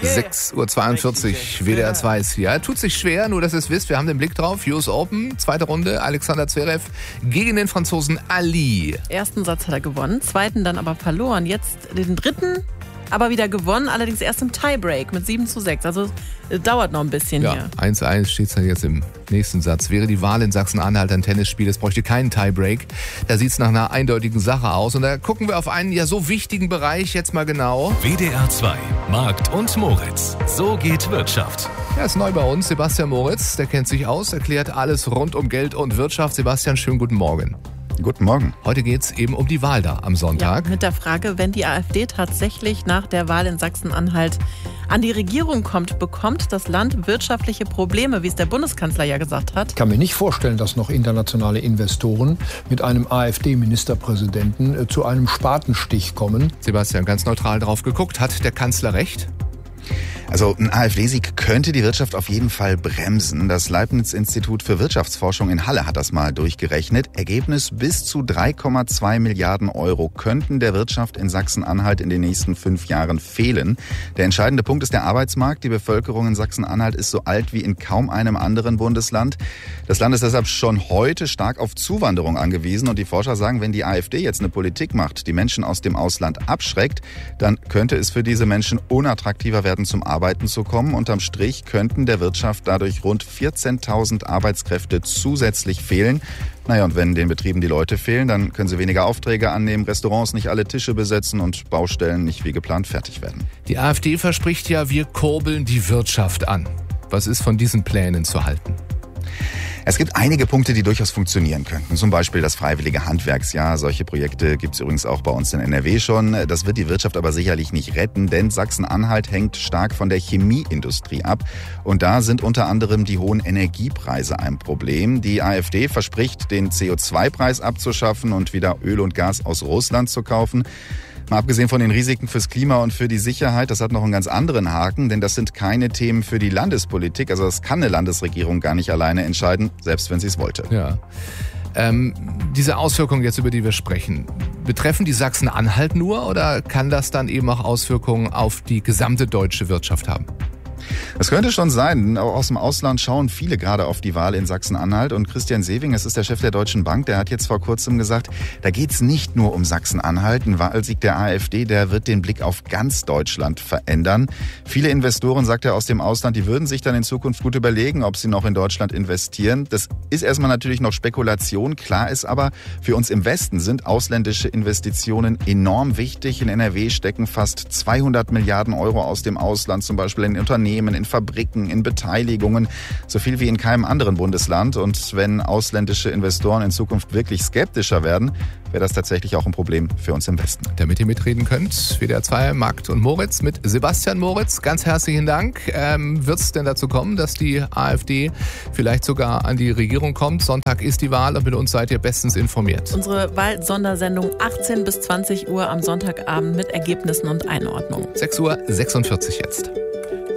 6.42 Uhr, WDR 2 ist hier. Tut sich schwer, nur dass ihr es wisst, wir haben den Blick drauf. US Open, zweite Runde, Alexander Zverev gegen den Franzosen Ali. Ersten Satz hat er gewonnen, zweiten dann aber verloren. Jetzt den dritten aber wieder gewonnen, allerdings erst im Tiebreak mit 7:6. Also dauert noch ein bisschen hier. 1:1 steht es dann jetzt im nächsten Satz. Wäre die Wahl in Sachsen-Anhalt ein Tennisspiel, es bräuchte keinen Tiebreak. Da sieht es nach einer eindeutigen Sache aus. Und da gucken wir auf einen ja so wichtigen Bereich jetzt mal genau. WDR 2, Markt und Moritz. So geht Wirtschaft. Ja, ist neu bei uns, Sebastian Moritz. Der kennt sich aus, erklärt alles rund um Geld und Wirtschaft. Sebastian, schönen guten Morgen. Guten Morgen. Heute geht es eben um die Wahl da am Sonntag. Ja, mit der Frage, wenn die AfD tatsächlich nach der Wahl in Sachsen-Anhalt an die Regierung kommt, bekommt das Land wirtschaftliche Probleme, wie es der Bundeskanzler ja gesagt hat. Ich kann mir nicht vorstellen, dass noch internationale Investoren mit einem AfD-Ministerpräsidenten zu einem Spatenstich kommen. Sebastian, ganz neutral drauf geguckt, hat der Kanzler recht? Also ein AfD-Sieg könnte die Wirtschaft auf jeden Fall bremsen. Das Leibniz-Institut für Wirtschaftsforschung in Halle hat das mal durchgerechnet. Ergebnis: bis zu 3,2 Milliarden Euro könnten der Wirtschaft in Sachsen-Anhalt in den nächsten 5 Jahren fehlen. Der entscheidende Punkt ist der Arbeitsmarkt. Die Bevölkerung in Sachsen-Anhalt ist so alt wie in kaum einem anderen Bundesland. Das Land ist deshalb schon heute stark auf Zuwanderung angewiesen. Und die Forscher sagen, wenn die AfD jetzt eine Politik macht, die Menschen aus dem Ausland abschreckt, dann könnte es für diese Menschen unattraktiver werden, zum Arbeiten zu kommen. Unterm Strich könnten der Wirtschaft dadurch rund 14.000 Arbeitskräfte zusätzlich fehlen. Naja, und wenn den Betrieben die Leute fehlen, dann können sie weniger Aufträge annehmen, Restaurants nicht alle Tische besetzen und Baustellen nicht wie geplant fertig werden. Die AfD verspricht ja, wir kurbeln die Wirtschaft an. Was ist von diesen Plänen zu halten? Es gibt einige Punkte, die durchaus funktionieren könnten. Zum Beispiel das freiwillige Handwerksjahr. Solche Projekte gibt es übrigens auch bei uns in NRW schon. Das wird die Wirtschaft aber sicherlich nicht retten, denn Sachsen-Anhalt hängt stark von der Chemieindustrie ab. Und da sind unter anderem die hohen Energiepreise ein Problem. Die AfD verspricht, den CO2-Preis abzuschaffen und wieder Öl und Gas aus Russland zu kaufen. Mal abgesehen von den Risiken fürs Klima und für die Sicherheit, das hat noch einen ganz anderen Haken, denn das sind keine Themen für die Landespolitik. Also das kann eine Landesregierung gar nicht alleine entscheiden, selbst wenn sie es wollte. Ja. Diese Auswirkungen jetzt, über die wir sprechen, betreffen die Sachsen-Anhalt nur oder kann das dann eben auch Auswirkungen auf die gesamte deutsche Wirtschaft haben? Es könnte schon sein. Auch aus dem Ausland schauen viele gerade auf die Wahl in Sachsen-Anhalt. Und Christian Sewing, das ist der Chef der Deutschen Bank, der hat jetzt vor kurzem gesagt, da geht es nicht nur um Sachsen-Anhalt. Ein Wahlsieg der AfD, der wird den Blick auf ganz Deutschland verändern. Viele Investoren, sagt er, aus dem Ausland, die würden sich dann in Zukunft gut überlegen, ob sie noch in Deutschland investieren. Das ist erstmal natürlich noch Spekulation. Klar ist aber, für uns im Westen sind ausländische Investitionen enorm wichtig. In NRW stecken fast 200 Milliarden Euro aus dem Ausland, zum Beispiel in Unternehmen, in Fabriken, in Beteiligungen, so viel wie in keinem anderen Bundesland. Und wenn ausländische Investoren in Zukunft wirklich skeptischer werden, wäre das tatsächlich auch ein Problem für uns im Westen. Damit ihr mitreden könnt, WDR 2, Markt und Moritz mit Sebastian Moritz. Ganz herzlichen Dank. Wird es denn dazu kommen, dass die AfD vielleicht sogar an die Regierung kommt? Sonntag ist die Wahl und mit uns seid ihr bestens informiert. Unsere Wahlsondersendung 18 bis 20 Uhr am Sonntagabend mit Ergebnissen und Einordnung. 6:46 Uhr jetzt.